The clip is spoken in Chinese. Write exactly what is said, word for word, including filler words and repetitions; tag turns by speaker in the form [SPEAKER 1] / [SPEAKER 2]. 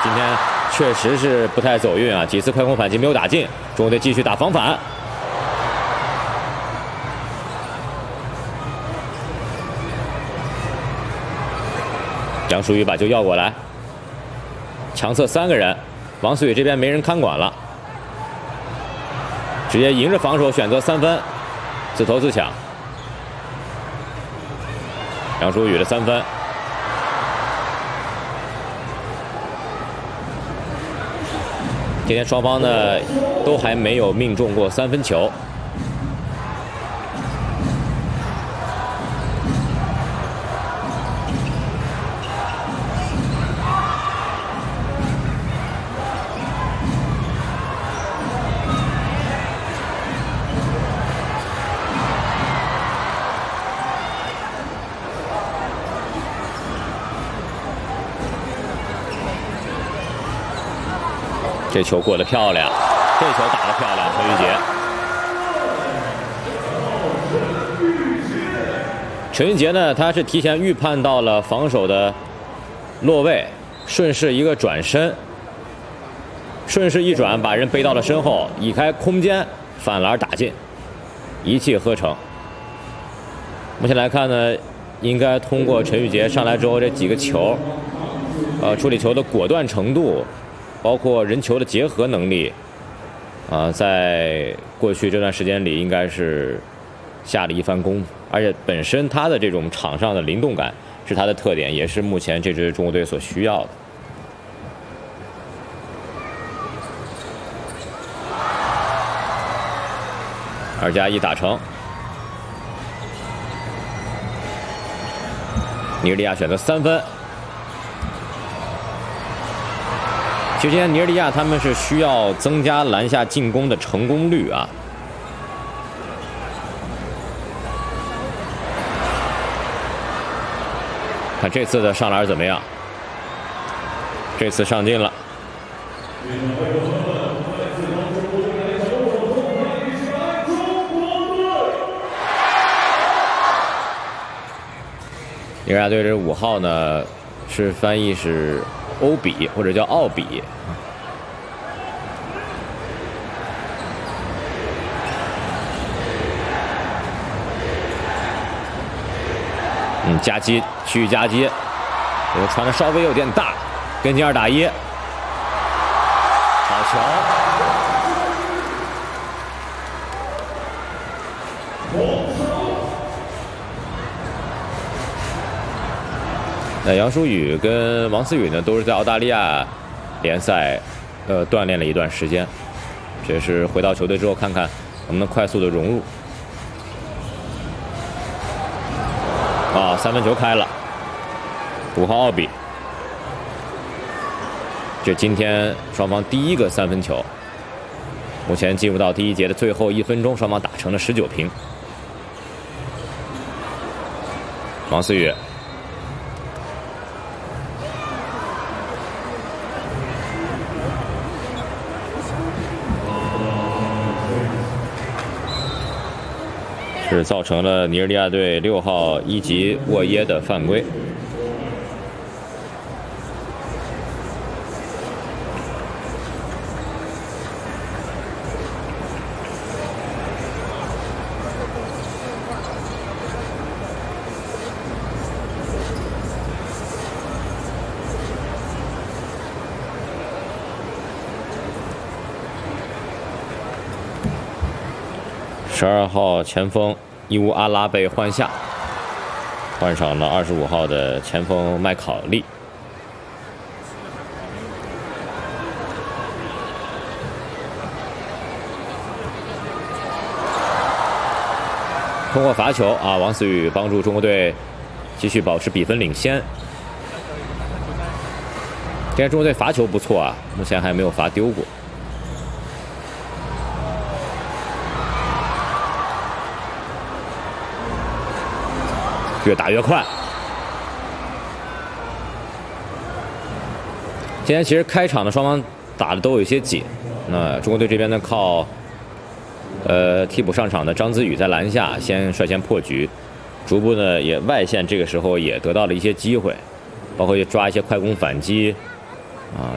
[SPEAKER 1] 今天确实是不太走运啊，几次快攻反击没有打进，中国队继续打防反。杨舒宇把球要过来，强侧三个人，王思雨这边没人看管了，直接迎着防守选择三分，自投自抢。杨舒宇的三分。 今天双方呢都还没有命中过三分球。这球过得漂亮，这球打得漂亮，陈玉洁。陈玉洁呢，他是提前预判到了防守的落位，顺势一个转身，顺势一转，把人背到了身后，移开空间，反篮打进，一气呵成。目前来看呢，应该通过陈玉洁上来之后这几个球，呃，处理球的果断程度。 包括人球的结合能力，啊，在过去这段时间里，应该是下了一番功夫。而且本身他的这种场上的灵动感是他的特点，也是目前这支中国队所需要的。二加一打成，尼日利亚选择三分。 其实今天尼日利亚他们是需要增加篮下进攻的成功率啊。看这次的上篮怎么样？这次上进了。尼日利亚队这五号呢，是翻译是。 欧比或者叫奥比，嗯，夹击，区域夹击，这个传的稍微有点大，跟进二打一，好球！那杨舒宇跟王思雨呢，都是在澳大利亚联赛，呃，锻炼了一段时间。这是回到球队之后，看看能不能快速的融入。啊，三分球开了，五号奥比，这今天双方第一个三分球。目前进入到第一节的最后一分钟，双方打成了十九平。王思雨。 是造成了尼日利亚队六号伊吉沃耶的犯规。十二号前锋伊乌阿拉被换下，换上了二十五号的前锋麦考利。通过罚球啊，王思雨帮助中国队继续保持比分领先。今天中国队罚球不错啊，目前还没有罚丢过。 越打越快。今天其实开场的双方打的都有一些紧，那中国队这边呢靠呃替补上场的张子宇在篮下先率先破局，逐步呢也外线这个时候也得到了一些机会，包括抓一些快攻反击啊。